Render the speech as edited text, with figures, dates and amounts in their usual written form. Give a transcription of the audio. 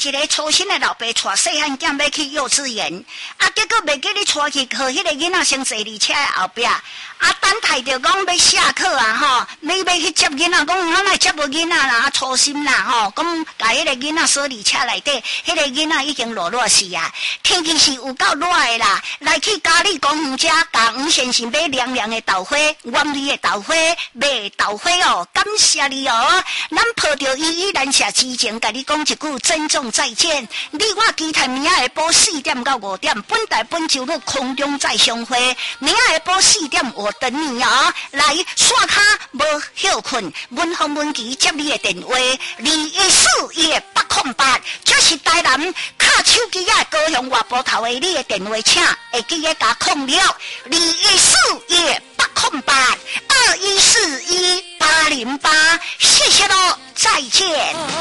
一个粗心的老爸带细汉囝要去幼稚园，结果袂记你带去，和迄个囡仔先坐伫车的后壁。等待着讲要下课要去接囡仔，讲我哪接无囡仔啦，粗心啦讲甲迄个囡仔锁伫车内底，迄个囡仔已经落死啊！天气是有够热的啦，来去嘉义公园遮，甲黄先生买凉凉的豆花，原味的豆花，买豆花感谢你咱抱着依兰社之前，甲你讲一句珍重再见。你我期待明仔下晡4点到5点，本台本周日空中再相会。明仔下晡4点我等你来刷卡无休困，文风文琪接你的电话214-808，这是台南卡手机的高雄外埔头的你的电话，请会记得加控了214-808，214-808，谢谢喽，再见。